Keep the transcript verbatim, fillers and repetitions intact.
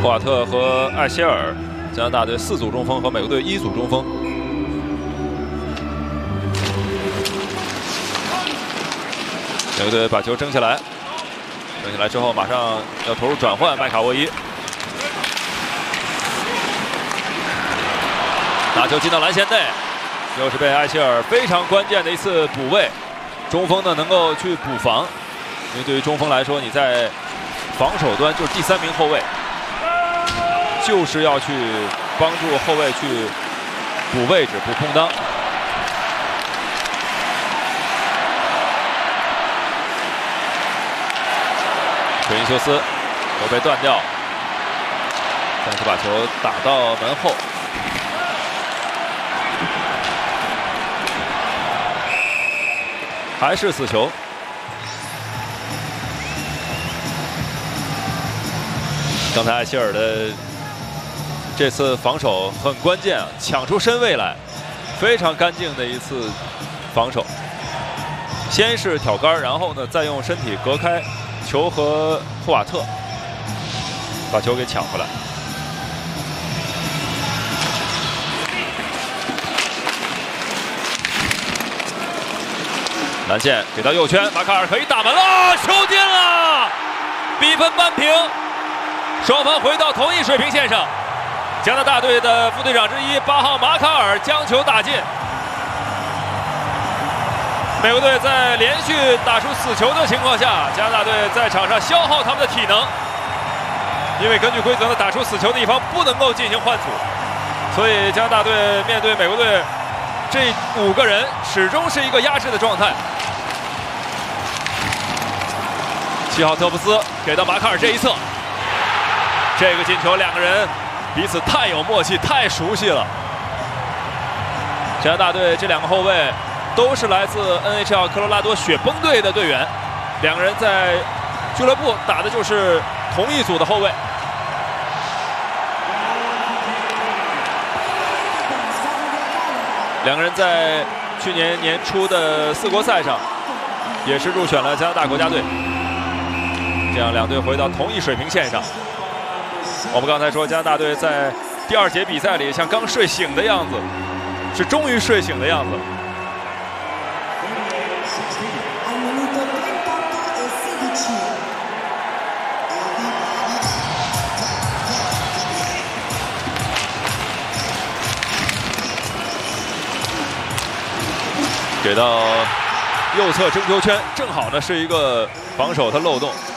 霍瓦特和艾希尔，加拿大队四组中锋和美国队一组中锋。美国队把球争起来，争起来之后马上要投入转换，麦卡沃伊拿球进到篮线内，又是被艾希尔非常关键的一次补位。中锋呢能够去补防，因为对于中锋来说，你在防守端就是第三名后卫。 就是要去帮助后卫去补位置、补空当。水因修斯球被断掉，但是把球打到门后。还是死球。刚才艾希尔的。 这次防守很关键啊，抢出身位来，非常干净的一次防守。先是挑杆，然后呢再用身体隔开球和霍瓦特，把球给抢回来。蓝线给到右圈，马卡尔可以打门了，球进了，比分扳平，双方回到同一水平线上。 加拿大队的副队长之一八号马卡尔将球打进。美国队在连续打出死球的情况下，加拿大队在场上消耗他们的体能，因为根据规则呢，打出死球的一方不能够进行换组，所以加拿大队面对美国队这五个人始终是一个压制的状态。七号特布斯给到马卡尔这一侧，这个进球两个人。 彼此太有默契，太熟悉了。加拿大队这两个后卫都是来自 N H L 科罗拉多雪崩队的队员，两个人在俱乐部打的就是同一组的后卫。两个人在去年年初的四国赛上也是入选了加拿大国家队，这样两队回到同一水平线上。 我们刚才说，加拿大队在第二节比赛里像刚睡醒的样子，是终于睡醒的样子。给到右侧争球圈，正好呢是一个防守的漏洞。